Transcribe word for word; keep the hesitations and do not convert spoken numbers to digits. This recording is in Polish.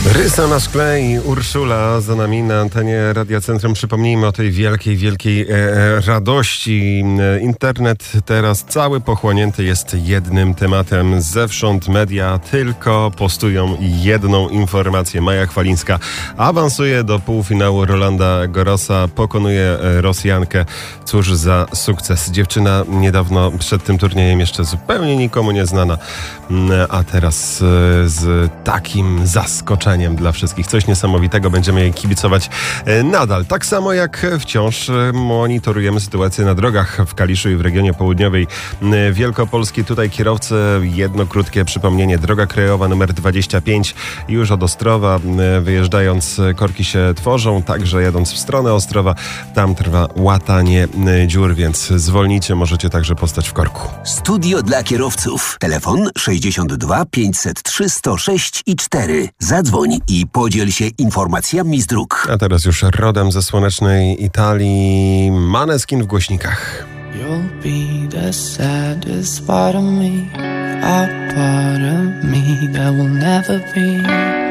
Rysa na szkle i Urszula za nami na antenie Radia Centrum. Przypomnijmy o tej wielkiej, wielkiej e, radości. Internet teraz cały pochłonięty jest jednym tematem. Zewsząd media tylko postują jedną informację. Maja Chwalińska awansuje do półfinału Rolanda Garrosa, pokonuje Rosjankę. Cóż za sukces. Dziewczyna niedawno przed tym turniejem jeszcze zupełnie nikomu nieznana, a teraz z takim zaskoczeniem dla wszystkich. Coś niesamowitego. Będziemy jej kibicować nadal. Tak samo jak wciąż monitorujemy sytuację na drogach w Kaliszu i w regionie południowej Wielkopolski. Tutaj kierowcy, jedno krótkie przypomnienie. Droga krajowa numer dwadzieścia pięć już od Ostrowa. Wyjeżdżając, korki się tworzą, także jadąc w stronę Ostrowa, tam trwa łatanie dziur, więc zwolnijcie, możecie także postać w korku. Studio dla kierowców. Telefon sześćdziesiąt dwa pięćset trzy sto sześć i cztery. Zadzwoń i podziel się informacjami z dróg. A teraz już rodem ze słonecznej Italii, Maneskin w głośnikach. You'll be the saddest part of me, a part of me that will never be